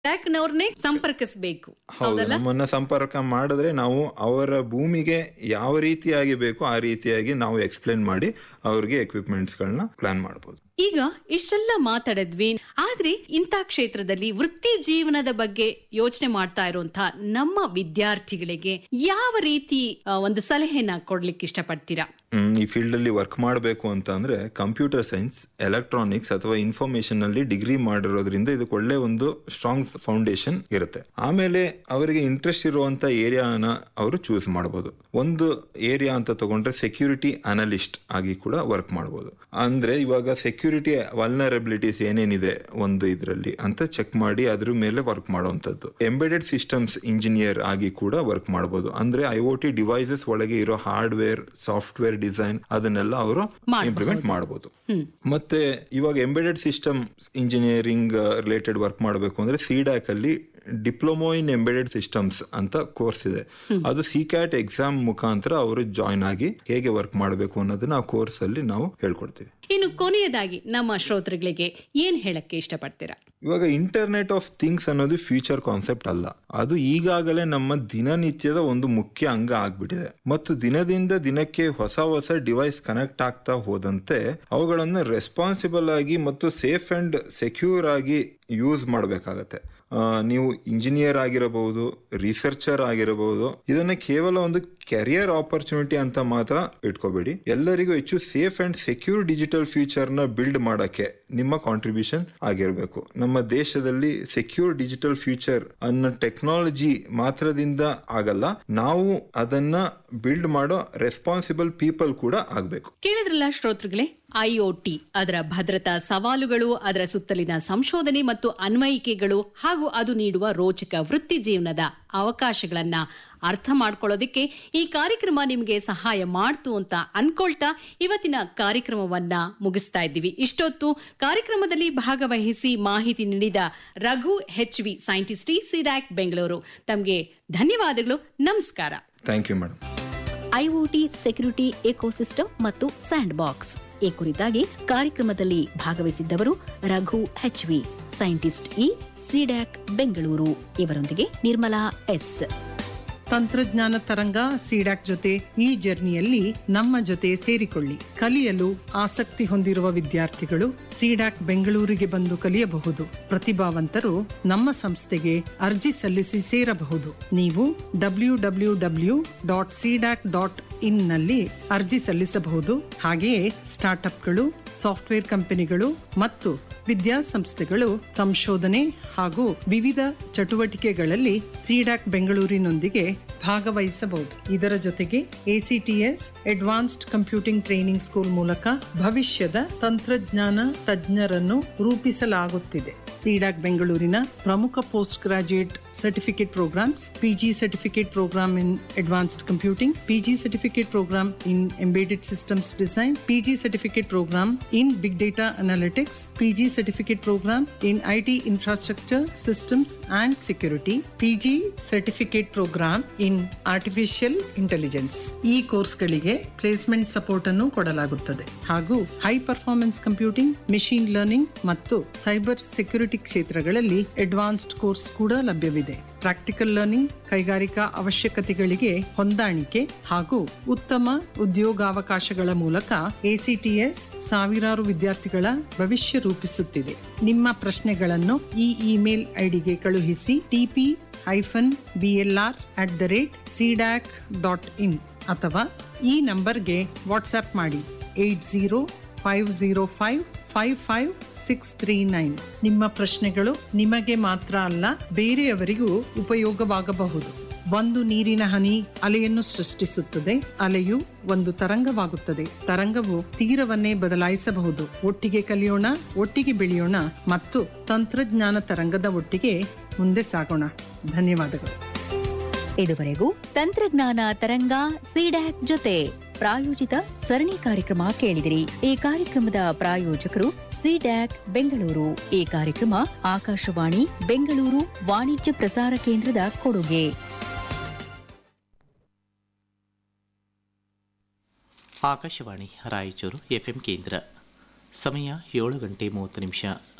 ಬ್ಯಾಂಕ್ನವ್ರನ್ನೇ ಸಂಪರ್ಕಿಸಬೇಕು. ಹೌದು, ನಮ್ಮನ್ನ ಸಂಪರ್ಕ ಮಾಡಿದ್ರೆ ನಾವು ಅವರ ಭೂಮಿಗೆ ಯಾವ ರೀತಿಯಾಗಿ ಬೇಕು ಆ ರೀತಿಯಾಗಿ ನಾವು ಎಕ್ಸ್ಪ್ಲೇನ್ ಮಾಡಿ ಅವ್ರಿಗೆ ಎಕ್ವಿಪ್ಮೆಂಟ್ಸ್ ಗಳನ್ನ ಪ್ಲಾನ್ ಮಾಡಬಹುದು. ಈಗ ಇಷ್ಟೆಲ್ಲ ಮಾತಾಡಿದ್ವಿ, ಆದ್ರೆ ಇಂಥ ಕ್ಷೇತ್ರದಲ್ಲಿ ವೃತ್ತಿ ಜೀವನದ ಬಗ್ಗೆ ಯೋಚನೆ ಮಾಡ್ತಾ ಇರುವಂತಹ ನಮ್ಮ ವಿದ್ಯಾರ್ಥಿಗಳಿಗೆ ಯಾವ ರೀತಿ ಒಂದು ಸಲಹೆನ ಕೊಡ್ಲಿಕ್ಕೆ ಇಷ್ಟಪಡ್ತೀರಾ? ಈ ಫೀಲ್ಡ್ ಅಲ್ಲಿ ವರ್ಕ್ ಮಾಡಬೇಕು ಅಂತ ಅಂದ್ರೆ ಕಂಪ್ಯೂಟರ್ ಸೈನ್ಸ್, ಎಲೆಕ್ಟ್ರಾನಿಕ್ಸ್ ಅಥವಾ ಇನ್ಫಾರ್ಮೇಶನ್ ಅಲ್ಲಿ ಡಿಗ್ರಿ ಮಾಡಿರೋದ್ರಿಂದ ಇದಕ್ಕೆ ಒಳ್ಳೆ ಒಂದು ಸ್ಟ್ರಾಂಗ್ ಫೌಂಡೇಶನ್ ಇರುತ್ತೆ. ಆಮೇಲೆ ಅವರಿಗೆ ಇಂಟ್ರೆಸ್ಟ್ ಇರುವಂತ ಏರಿಯಾನ ಅವರು ಚೂಸ್ ಮಾಡಬಹುದು. ಒಂದು ಏರಿಯಾ ಅಂತ ತಗೊಂಡ್ರೆ ಸೆಕ್ಯೂರಿಟಿ ಅನಲಿಸ್ಟ್ ಆಗಿ ಕೂಡ ವರ್ಕ್ ಮಾಡಬಹುದು. ಅಂದ್ರೆ ಇವಾಗ ಸೆಕ್ಯೂರಿಟಿ ವಲ್ನರಬಿಲಿಟೀಸ್ ಏನೇನಿದೆ ಒಂದು ಇದರಲ್ಲಿ ಅಂತ ಚೆಕ್ ಮಾಡಿ ಅದ್ರ ಮೇಲೆ ವರ್ಕ್ ಮಾಡುವಂತದ್ದು. ಎಂಬೆಡೆಡ್ ಸಿಸ್ಟಮ್ಸ್ ಇಂಜಿನಿಯರ್ ಆಗಿ ಕೂಡ ವರ್ಕ್ ಮಾಡಬಹುದು. ಅಂದ್ರೆ IoT ಡಿವೈಸಸ್ ಒಳಗೆ ಇರೋ ಹಾರ್ಡ್ವೇರ್, ಸಾಫ್ಟ್ವೇರ್ ಡಿಸೈನ್ ಅದನ್ನೆಲ್ಲ ಅವರು ಇಂಪ್ಲಿಮೆಂಟ್ ಮಾಡಬಹುದು. ಮತ್ತೆ ಇವಾಗ embedded system engineering related work ಮಾಡಬೇಕು ಅಂದ್ರೆ ಸಿಡ್ಯಾಕ್ ಅಲ್ಲಿ ಡಿಪ್ಲೊಮೊ ಇನ್ ಎಂಬೆಡೆಡ್ ಸಿಸ್ಟಮ್ಸ್ ಅಂತ ಕೋರ್ಸ್ ಇದೆ. ಅದು ಸಿಕ್ಯಾಟ್ ಎಕ್ಸಾಮ್ ಮುಖಾಂತರ ಅವರು ಜಾಯ್ನ್ ಆಗಿ ಹೇಗೆ ವರ್ಕ್ ಮಾಡಬೇಕು ಅನ್ನೋದನ್ನ ಆ ಕೋರ್ಸ್ ಅಲ್ಲಿ ನಾವು ಹೇಳ್ಕೊಡ್ತೀವಿ. ಇನ್ನು ಕೊನೆಯದಾಗಿ ನಮ್ಮ ಶ್ರೋತೃಗಳಿಗೆ ಏನ್ ಹೇಳಕ್ಕೆ ಇಷ್ಟಪಡ್ತೀರಾ? ಇವಾಗ ಇಂಟರ್ನೆಟ್ ಆಫ್ ಥಿಂಗ್ಸ್ ಅನ್ನೋದು ಫ್ಯೂಚರ್ ಕಾನ್ಸೆಪ್ಟ್ ಅಲ್ಲ, ಅದು ಈಗಾಗಲೇ ನಮ್ಮ ದಿನನಿತ್ಯದ ಒಂದು ಮುಖ್ಯ ಅಂಗ ಆಗ್ಬಿಟ್ಟಿದೆ. ಮತ್ತು ದಿನದಿಂದ ದಿನಕ್ಕೆ ಹೊಸ ಹೊಸ ಡಿವೈಸ್ ಕನೆಕ್ಟ್ ಆಗ್ತಾ ಹೋದಂತೆ ಅವುಗಳನ್ನು ರೆಸ್ಪಾನ್ಸಿಬಲ್ ಆಗಿ ಮತ್ತು ಸೇಫ್ ಅಂಡ್ ಸೆಕ್ಯೂರ್ ಆಗಿ ಯೂಸ್ ಮಾಡಬೇಕಾಗತ್ತೆ. ನೀವು ಇಂಜಿನಿಯರ್ ಆಗಿರಬಹುದು, ರಿಸರ್ಚರ್ ಆಗಿರಬಹುದು, ಇದನ್ನ ಕೇವಲ ಒಂದು ಕೆರಿಯರ್ ಆಪರ್ಚುನಿಟಿ ಅಂತ ಮಾತ್ರ ಇಟ್ಕೋಬೇಡಿ. ಎಲ್ಲರಿಗೂ ಹೆಚ್ಚು safe and secure digital future ನ ಬಿಲ್ಡ್ ಮಾಡಕ್ಕೆ ನಿಮ್ಮ ಕಾಂಟ್ರಿಬ್ಯೂಷನ್ ಆಗಿರಬೇಕು. ನಮ್ಮ ದೇಶದಲ್ಲಿ ಸೆಕ್ಯೂರ್ ಡಿಜಿಟಲ್ ಫ್ಯೂಚರ್ ಅನ್ನೋ ಟೆಕ್ನಾಲಜಿ ಮಾತ್ರದಿಂದ ಆಗಲ್ಲ, ನಾವು ಅದನ್ನ ಬಿಲ್ಡ್ ಮಾಡೋ ರೆಸ್ಪಾನ್ಸಿಬಲ್ ಪೀಪಲ್ ಕೂಡ ಆಗ್ಬೇಕು. ಕೇಳಿದ್ರಲ್ಲ ಶ್ರೋತೃಗಳೇ, IoT ಅದರ ಭದ್ರತಾ ಸವಾಲುಗಳು, ಅದರ ಸುತ್ತಲಿನ ಸಂಶೋಧನೆ ಮತ್ತು ಅನ್ವಯಿಕೆಗಳು ಹಾಗೂ ಅದು ನೀಡುವ ರೋಚಕ ವೃತ್ತಿ ಜೀವನದ ಅವಕಾಶಗಳನ್ನ ಅರ್ಥ ಮಾಡ್ಕೊಳ್ಳೋದಕ್ಕೆ ಈ ಕಾರ್ಯಕ್ರಮ ನಿಮಗೆ ಸಹಾಯ ಮಾಡ್ತು ಅಂತ ಅನ್ಕೊಳ್ತಾ ಇವತ್ತಿನ ಕಾರ್ಯಕ್ರಮವನ್ನ ಮುಗಿಸ್ತಾ ಇದ್ದೀವಿ. ಇಷ್ಟೊತ್ತು ಕಾರ್ಯಕ್ರಮದಲ್ಲಿ ಭಾಗವಹಿಸಿ ಮಾಹಿತಿ ನೀಡಿದ Raghu HV, scientist, CDAC Bengaluru, ತಮಗೆ ಧನ್ಯವಾದಗಳು. ನಮಸ್ಕಾರ. Thank you madam. IoT security ecosystem ಮತ್ತು ಸ್ಯಾಂಡ್ ಬಾಕ್ಸ್ ಈ ಕುರಿತಾಗಿ ಕಾರ್ಯಕ್ರಮದಲ್ಲಿ ಭಾಗವಹಿಸಿದ್ದವರು Raghu HV, scientist, CDAC Bengaluru. ಇವರೊಂದಿಗೆ ನಿರ್ಮಲಾ S. ತಂತ್ರಜ್ಞಾನ ತರಂಗ ಸಿಡ್ಯಾಕ್ ಜೊತೆ ಈ ಜರ್ನಿಯಲ್ಲಿ ನಮ್ಮ ಜೊತೆ ಸೇರಿಕೊಳ್ಳಿ. ಕಲಿಯಲು ಆಸಕ್ತಿ ಹೊಂದಿರುವ ವಿದ್ಯಾರ್ಥಿಗಳು ಸಿಡ್ಯಾಕ್ ಬೆಂಗಳೂರಿಗೆ ಬಂದು ಕಲಿಯಬಹುದು. ಪ್ರತಿಭಾವಂತರು ನಮ್ಮ ಸಂಸ್ಥೆಗೆ ಅರ್ಜಿ ಸಲ್ಲಿಸಿ ಸೇರಬಹುದು. ನೀವು www.cdac.in ನಲ್ಲಿ ಅರ್ಜಿ ಸಲ್ಲಿಸಬಹುದು. ಹಾಗೆಯೇ ಸ್ಟಾರ್ಟ್ಅಪ್ಗಳು, ಸಾಫ್ಟ್ವೇರ್ ಕಂಪನಿಗಳು ಮತ್ತು ವಿದ್ಯಾಸಂಸ್ಥೆಗಳು ಸಂಶೋಧನೆ ಹಾಗೂ ವಿವಿಧ ಚಟುವಟಿಕೆಗಳಲ್ಲಿ ಸಿಡ್ಯಾಕ್ ಬೆಂಗಳೂರಿನೊಂದಿಗೆ ಭಾಗವಹಿಸಬಹುದು. ಇದರ ಜೊತೆಗೆ ACTS advanced computing training school ಮೂಲಕ ಭವಿಷ್ಯದ ತಂತ್ರಜ್ಞಾನ ತಜ್ಞರನ್ನು ರೂಪಿಸಲಾಗುತ್ತಿದೆ. ಸಿಡ್ಯಾಕ್ ಬೆಂಗಳೂರಿನ ಪ್ರಮುಖ post graduate certificate programmes: PG certificate program in advanced computing, PG certificate program in embedded systems design, PG certificate program in big data analytics, PG certificate program in IT infrastructure systems and security, PG certificate program in artificial intelligence. ಈ ಕೋರ್ಸ್ಗಳಿಗೆ placement support ಅನ್ನು ಕೊಡಲಾಗುತ್ತದೆ. ಹಾಗೂ high performance computing, machine learning ಮತ್ತು cyber security ಕ್ಷೇತ್ರಗಳಲ್ಲಿ advanced course ಕೂಡ ಲಭ್ಯವಿದೆ. Practical learning, ಕೈಗಾರಿಕಾ ಅವಶ್ಯಕತೆಗಳಿಗೆ ಹೊಂದಾಣಿಕೆ ಹಾಗೂ ಉತ್ತಮ ಉದ್ಯೋಗಾವಕಾಶಗಳ ಮೂಲಕ ACTS ಸಾವಿರಾರು ವಿದ್ಯಾರ್ಥಿಗಳ ಭವಿಷ್ಯ ರೂಪಿಸುತ್ತಿದೆ. ನಿಮ್ಮ ಪ್ರಶ್ನೆಗಳನ್ನು ಈ ಇಮೇಲ್ ಐಡಿಗೆ ಕಳುಹಿಸಿ: tp-blr@cdac.in ಅಥವಾ ಈ ನಂಬರ್ಗೆ ವಾಟ್ಸ್ಆಪ್ ಮಾಡಿ 8050555639. ನಿಮ್ಮ ಪ್ರಶ್ನೆಗಳು ನಿಮಗೆ ಮಾತ್ರ ಅಲ್ಲ, ಬೇರೆಯವರಿಗೂ ಉಪಯೋಗವಾಗಬಹುದು. ಒಂದು ನೀರಿನ ಹನಿ ಅಲೆಯನ್ನು ಸೃಷ್ಟಿಸುತ್ತದೆ. ಅಲೆಯು ಒಂದು ತರಂಗವಾಗುತ್ತದೆ. ತರಂಗವು ತೀರವನ್ನೇ ಬದಲಾಯಿಸಬಹುದು. ಒಟ್ಟಿಗೆ ಕಲಿಯೋಣ, ಒಟ್ಟಿಗೆ ಬೆಳೆಯೋಣ ಮತ್ತು ತಂತ್ರಜ್ಞಾನ ತರಂಗದ ಒಟ್ಟಿಗೆ ಮುಂದೆ ಸಾಗೋಣ. ಧನ್ಯವಾದಗಳು. ಇದುವರೆಗೂ ತಂತ್ರಜ್ಞಾನ ತರಂಗ ಸಿಡ್ಯಾಕ್ ಜೊತೆ ಪ್ರಾಯೋಜಿತ ಸರಣಿ ಕಾರ್ಯಕ್ರಮ ಕೇಳಿದಿರಿ. ಈ ಕಾರ್ಯಕ್ರಮದ ಪ್ರಾಯೋಜಕರು ಸಿಡ್ಯಾಕ್ ಬೆಂಗಳೂರು. ಈ ಕಾರ್ಯಕ್ರಮ ಆಕಾಶವಾಣಿ ಬೆಂಗಳೂರು ವಾಣಿಜ್ಯ ಪ್ರಸಾರ ಕೇಂದ್ರದ ಕೊಡುಗೆ. ಆಕಾಶವಾಣಿ ರಾಯಚೂರು FM ಕೇಂದ್ರ. ಸಮಯ 7:30